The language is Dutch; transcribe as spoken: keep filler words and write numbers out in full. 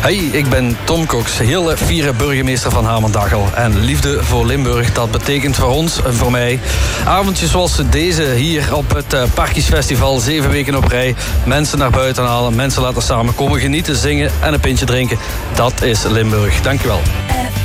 Hey, ik ben Tom Cox, heel fiere burgemeester van Hamendachel. En liefde voor Limburg, dat betekent voor ons en voor mij avondjes zoals deze hier op het uh, Parkies Festival. Zeven weken op rij. Mensen naar buiten halen, mensen laten samenkomen, genieten, zingen en een pintje drinken. Dat is Limburg. Dankjewel.